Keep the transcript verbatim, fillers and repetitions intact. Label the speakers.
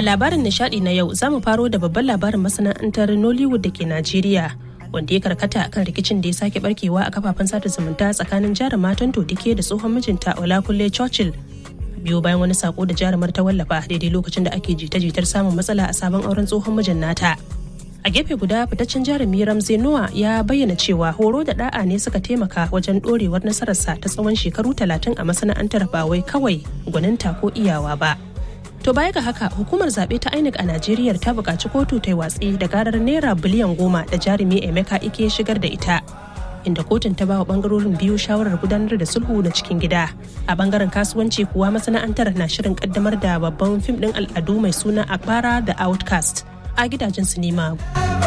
Speaker 1: labarin nishadi na yau za mu faro da babban labarin masana'antar Nollywood da ke Najeriya, wanda ya karkata kan rikicin da ya sake barkewa a kafafen sada zumunta tsakanin jarumar Tonto Dike da tsohon mijinta Olakunle Churchill. Biyo bayan wani sako da jarumar ta wallafa daidai lokacin da ake jita-jitar samun matsala a sabon auren tsohon mijin nata. A gefe guda, fitaccen jarumi Ramsey Noah ya bayyana cewa horo da da'a ne suka taimaka wajen dorewar nasararsa ta tsawon shekaru talatin a masana'antar, ba wai kawai gwaninta ko iyawa ba. To baya ga haka, hukumar zaɓe ta I N E C a Najeriya ta buƙaci kotu ta yi watsi da karar naira biliyan goma da jarumi Emeka Ike shigar da ita, inda kotun ta ba wa ɓangarorin biyu shawarar gudanar da sulhu na cikin gida. A ɓangaren kasuwanci kuwa, masana'antar na shirin ƙaddamar da babban fim ɗin al'adu mai suna Akbara da Outcast a gidajen sinima.